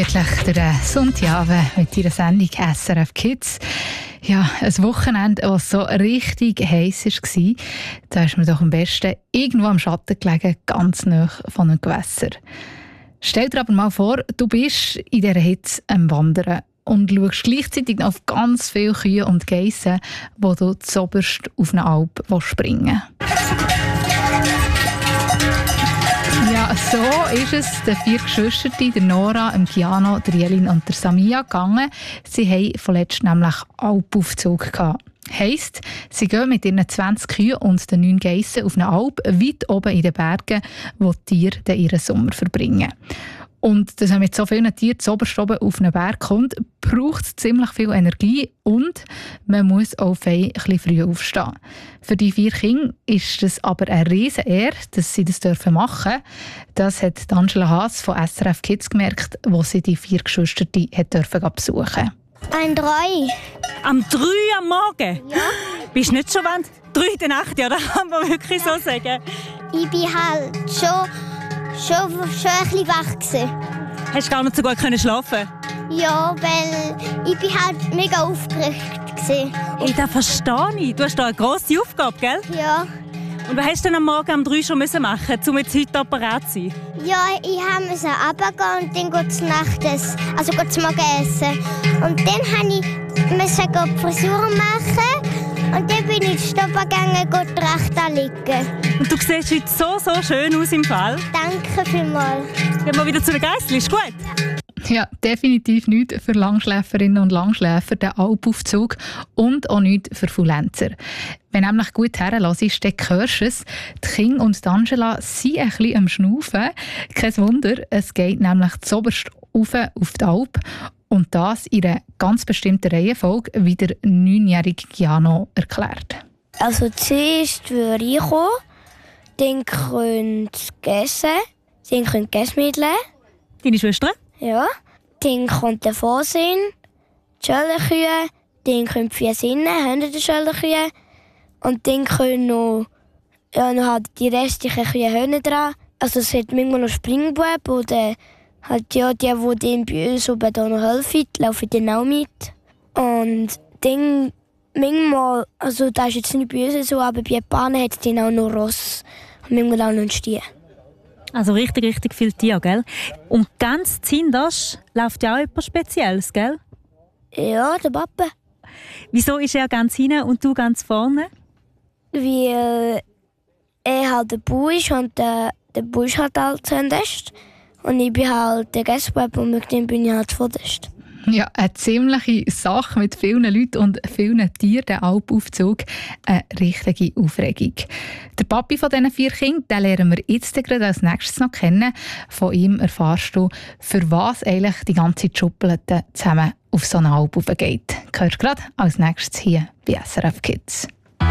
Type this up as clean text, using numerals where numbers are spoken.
gemütlich durch den Sonntagabend mit ihrer Sendung SRF Kids. Ja, ein Wochenende, das so richtig heiß war, da ist man doch am besten irgendwo am Schatten gelegen, ganz nahe von einem Gewässer. Stell dir aber mal vor, du bist in dieser Hitze am Wandern und schaust gleichzeitig auf ganz viele Kühe und Geissen, wo du zuoberst auf eine Alp springen willst. Ja, so ist es den 4 Geschwistern, der Nora, dem Kiano, der Jelin und der Samia gegangen. Sie hatten vorletzt nämlich Alpaufzug gehabt. Heisst, sie gehen mit ihren 20 Kühen und den 9 Geissen auf eine Alp weit oben in den Bergen, wo die Tiere dann ihren Sommer verbringen. Und dass man mit so vielen Tieren zuoberst oben auf einen Berg kommt, braucht es ziemlich viel Energie und man muss auch ein bisschen früh aufstehen. Für die 4 Kinder ist es aber eine riesen Ehre, dass sie das machen dürfen. Das hat Angela Haas von SRF Kids gemerkt, wo sie die 4 Geschwister besuchen durfte. Ein 3. Am 3 am Morgen? Ja. Bist du nicht schon 3 in der Nacht, ja? Das kann man wirklich so sagen. Ich bin halt schon ein bisschen wach gewesen. Hast du gar nicht so gut schlafen? Ja, weil ich bin halt mega aufgeregt gewesen. Das verstehe ich. Du hast da eine grosse Aufgabe, gell? Ja. Und was hast du denn am Morgen um 3 schon machen müssen, um jetzt heute parat zu sein? Ja, ich musste runtergehen und dann zum Morgen essen. Und dann musste ich die Frisur machen. Und dann bin ich in die Stube gegangen und die Rechte anlegen. Und du siehst heute so schön aus im Fall. Danke vielmals. Gehen wir wieder zu den Geissli, ist gut? Ja, definitiv nicht für Langschläferinnen und Langschläfer, der Alpaufzug, und auch nicht für Faulenzer. Wenn du nämlich gut herlässt, dann hörst du es. Die Kinder und die Angela sind ein bisschen am Schnaufen. Kein Wunder, es geht nämlich zuoberst rauf auf die Alp. Und das in einer ganz bestimmten Reihenfolge, wie der 9-jährige Kiano erklärt. Also zuerst würde ich kommen, dann könnt ihr essen, dann könnt ihr Gessmittel. Deine Schwester? Ja. Dann kommt der Vorsinn, die Schöllenkühe, dann können die 4 Sinnen, hinter den Schöllenkühe. Und dann können noch halt die restlichen Kühe hinten dran. Also es hat manchmal noch Springbuben oder halt ja, die bei uns oben da noch helfen, laufen dann auch mit. Und dann manchmal, also das ist jetzt nicht bei uns so, aber bei Bahnen hat es dann auch noch Ross und manchmal auch noch einen Stier. Also richtig viele Tiere, gell? Und ganz Zindas läuft ja auch etwas Spezielles, gell? Ja, der Papa. Wieso ist er ganz hinten und du ganz vorne? Weil er halt der Bauer ist und der Bauer ist halt zuerst. Und ich bin halt der Gästebub und mit dem bin ich halt vorderst. Ja, eine ziemliche Sache mit vielen Leuten und vielen Tieren, der Alpaufzug. Eine richtige Aufregung. Der Papi von diesen 4 Kindern, den lernen wir jetzt gerade als nächstes noch kennen. Von ihm erfährst du, für was eigentlich die ganze Schuppelete zusammen auf so eine Alp geht. Hörst gerade als nächstes hier bei SRF Kids.